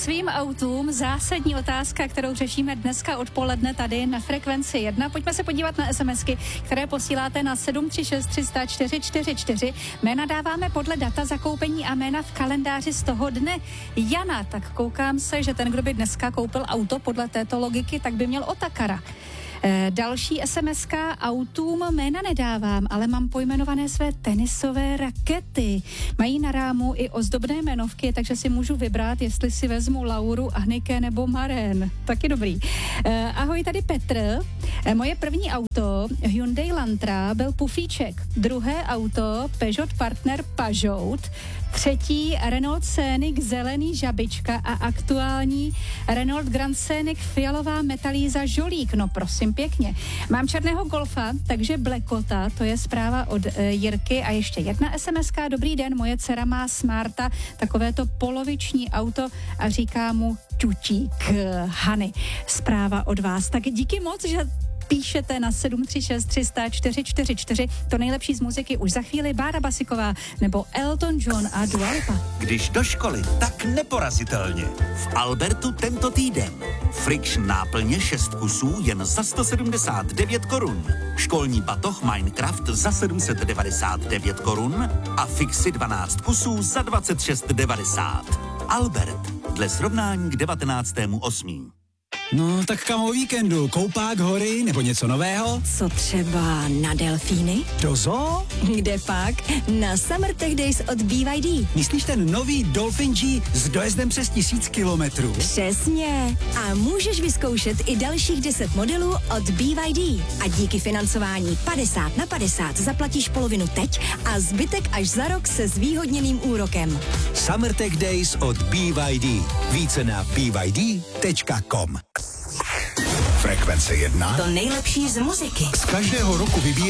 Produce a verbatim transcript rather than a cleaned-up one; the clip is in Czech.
svým autům? Zásadní otázka, kterou řešíme dneska odpoledne tady na Frekvenci jedna. Pojďme se podívat na SMSky, které posíláte na sedm tři šest tři sta čtyři čtyři čtyři. Jména dáváme podle data zakoupení a jména v kalendáři z toho dne. Jana, tak koukám se, že ten, kdo by dneska koupil auto podle této logiky, tak by měl Otakara. E, další SMSka, autům jména nedávám, ale mám pojmenované své tenisové rakety. Mají na rámu i ozdobné jmenovky, takže si můžu vybrat, jestli si vezmu Lauru, Annike nebo Maren. Taky dobrý. E, ahoj, tady Petr. E, moje první auto, Hyundai Lantra, byl pufíček. Druhé auto, Peugeot Partner Peugeot. Třetí Renault Scenic zelený žabička a aktuální Renault Grand Scenic fialová metalíza žolík. No prosím pěkně. Mám černého Golfa, takže Blackota, to je zpráva od e, Jirky a ještě jedna SMSka. Dobrý den, moje dcera má Smarta, takovéto poloviční auto a říká mu čučík. Hany, zpráva od vás. Tak díky moc, že píšete na sedm tři šest tři sta čtyři čtyři čtyři. To nejlepší z muziky už za chvíli Bára Basiková nebo Elton John a Dua Lipa. Když do školy, tak neporazitelně. V Albertu tento týden. Friction náplně šest kusů jen za sto sedmdesát devět korun. Školní batoh Minecraft za sedm set devadesát devět korun a Fixy dvanáct kusů za dvacet šest devadesát. Albert, dle srovnání k devatenáctému osmého No, tak kam o víkendu? Koupák, hory nebo něco nového? Co třeba na delfíny? Do zoo? Kde pak? Na Summer Tech Days od B Y D. Myslíš ten nový Dolphin G s dojezdem přes tisíc kilometrů? Přesně. A můžeš vyzkoušet i dalších deset modelů od B Y D. A díky financování padesát na padesát zaplatíš polovinu teď a zbytek až za rok se zvýhodněným úrokem. Summer Tech Days od B Y D. Více na b y d tečka com. Frekvence jedna. To nejlepší z muziky. Z každého roku vybíráme